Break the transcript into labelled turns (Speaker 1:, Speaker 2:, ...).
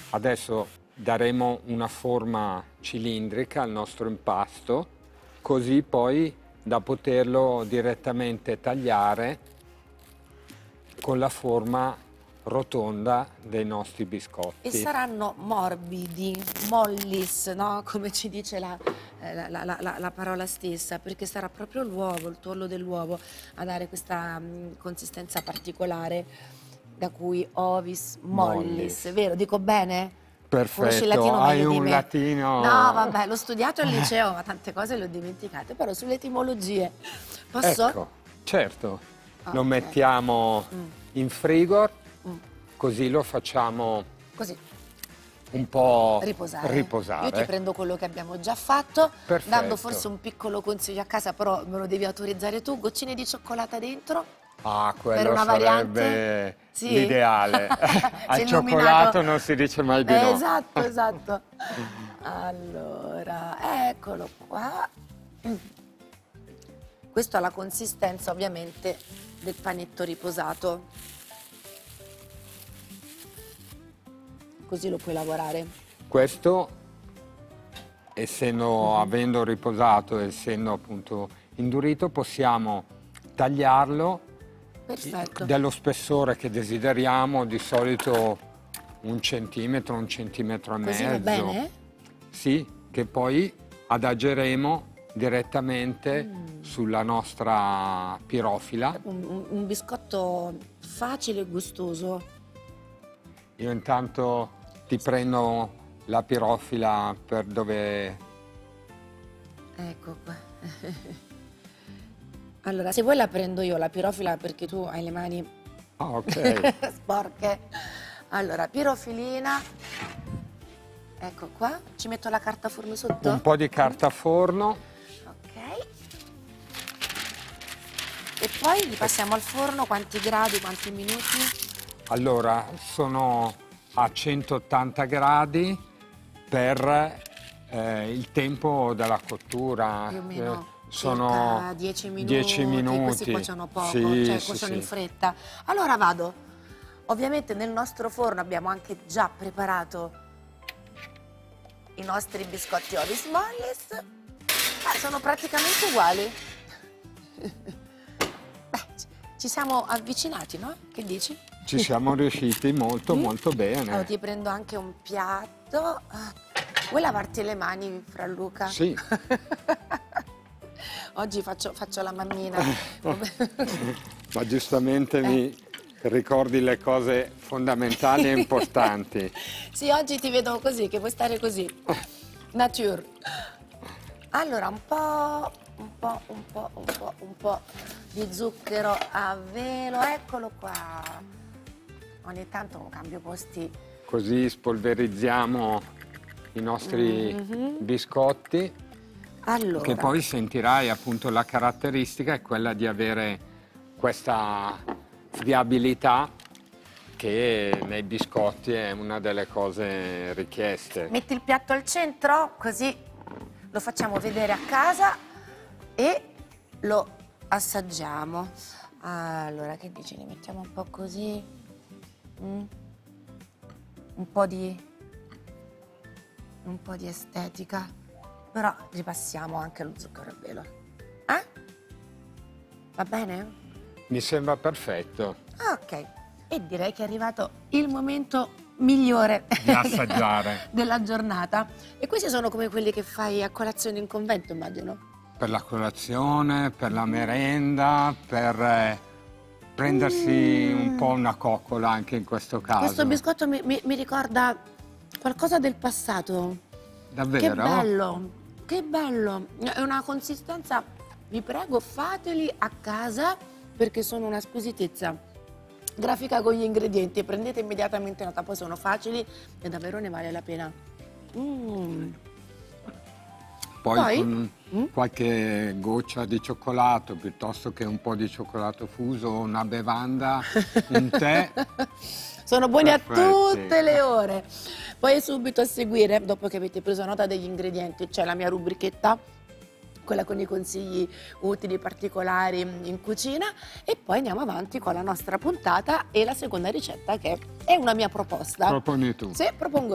Speaker 1: Adesso daremo una forma cilindrica al nostro impasto, così poi da poterlo direttamente tagliare con la forma rotonda dei nostri biscotti.
Speaker 2: E saranno morbidi, mollis, no? Come ci dice la parola stessa, perché sarà proprio l'uovo, il tuorlo dell'uovo a dare questa consistenza particolare, da cui ovis mollis, vero? Dico bene? Conosci il
Speaker 1: Perfetto,
Speaker 2: latino
Speaker 1: hai
Speaker 2: meglio di
Speaker 1: un
Speaker 2: me.
Speaker 1: latino...
Speaker 2: No, vabbè, l'ho studiato al liceo, ma tante cose le ho dimenticate, però sulle etimologie posso?
Speaker 1: Ecco, certo, lo
Speaker 2: Ok.
Speaker 1: mettiamo in frigo, così lo facciamo
Speaker 2: Così.
Speaker 1: un po'
Speaker 2: Riposare. Io ti prendo quello che abbiamo già fatto,
Speaker 1: Perfetto.
Speaker 2: dando forse un piccolo consiglio a casa, però me lo devi autorizzare tu, goccine di cioccolata dentro.
Speaker 1: Ah,
Speaker 2: Per
Speaker 1: quello
Speaker 2: una variante?
Speaker 1: sarebbe
Speaker 2: Sì.
Speaker 1: l'ideale. Al
Speaker 2: Sei
Speaker 1: cioccolato
Speaker 2: illuminato.
Speaker 1: non si dice mai di no.
Speaker 2: Esatto, esatto. Allora, eccolo qua. Questo ha la consistenza ovviamente del panetto riposato. Così lo puoi lavorare.
Speaker 1: Questo, avendo riposato, essendo appunto indurito, possiamo tagliarlo
Speaker 2: Perfetto.
Speaker 1: dello spessore che desideriamo, di solito 1 centimetro, 1 centimetro e
Speaker 2: Così
Speaker 1: mezzo.
Speaker 2: va bene?
Speaker 1: Sì, che poi adageremo direttamente sulla nostra pirofila.
Speaker 2: Un biscotto facile e gustoso.
Speaker 1: Io intanto ti prendo la pirofila per dove...
Speaker 2: Ecco qua. Allora, se vuoi la prendo io, la pirofila, perché tu hai le mani
Speaker 1: Ah, ok.
Speaker 2: sporche. Allora, pirofilina. Ecco qua. Ci metto la carta forno sotto?
Speaker 1: Un po' di carta forno.
Speaker 2: Ok. E poi li passiamo al forno, quanti gradi, quanti minuti?
Speaker 1: Allora, sono a 180 gradi per il tempo della cottura.
Speaker 2: Più o meno
Speaker 1: Sono
Speaker 2: circa 10 minuti.
Speaker 1: 10 minuti.
Speaker 2: Questi cuociono poco,
Speaker 1: Sì,
Speaker 2: cioè
Speaker 1: sì,
Speaker 2: cuociono
Speaker 1: sì.
Speaker 2: in fretta. Allora vado. Ovviamente nel nostro forno abbiamo anche già preparato i nostri biscotti Ovis Mollis. Sono praticamente uguali. Beh, ci siamo avvicinati, no? Che dici?
Speaker 1: Ci siamo riusciti molto, molto bene.
Speaker 2: Allora, ti prendo anche un piatto. Vuoi lavarti le mani, Franluca?
Speaker 1: Sì.
Speaker 2: Oggi faccio la mammina.
Speaker 1: Ma giustamente mi ricordi le cose fondamentali e importanti.
Speaker 2: Sì, oggi ti vedo così, che vuoi stare così. Nature. Allora, un po' di zucchero a velo, eccolo qua. Ogni tanto cambio posti.
Speaker 1: Così spolverizziamo i nostri biscotti.
Speaker 2: Allora,
Speaker 1: Che poi sentirai appunto la caratteristica è quella di avere questa friabilità che nei biscotti è una delle cose richieste.
Speaker 2: metti il piatto al centro, così lo facciamo vedere a casa e lo assaggiamo. Allora, che dici? Ne mettiamo un po' così? Un po' di estetica, però ripassiamo anche lo zucchero a velo. Va bene?
Speaker 1: Mi sembra perfetto.
Speaker 2: Ok, e direi che è arrivato il momento migliore
Speaker 1: Di assaggiare.
Speaker 2: della giornata. E questi sono come quelli che fai a colazione in convento, immagino.
Speaker 1: Per la colazione, per la merenda, per prendersi un po' una coccola anche in questo caso.
Speaker 2: Questo biscotto mi ricorda qualcosa del passato.
Speaker 1: Davvero?
Speaker 2: Che bello, che bello. È una consistenza, vi prego, fateli a casa perché sono una squisitezza. Grafica con gli ingredienti, prendete immediatamente nota, poi sono facili e davvero ne vale la pena.
Speaker 1: Poi con qualche goccia di cioccolato, piuttosto che un po' di cioccolato fuso, una bevanda, un tè.
Speaker 2: Sono buoni
Speaker 1: Perfetti.
Speaker 2: a tutte le ore. Poi subito a seguire, dopo che avete preso nota degli ingredienti, c'è la mia rubrichetta, quella con i consigli utili, particolari in cucina, e poi andiamo avanti con la nostra puntata e la seconda ricetta che è una mia proposta.
Speaker 1: Proponi tu.
Speaker 2: Sì, propongo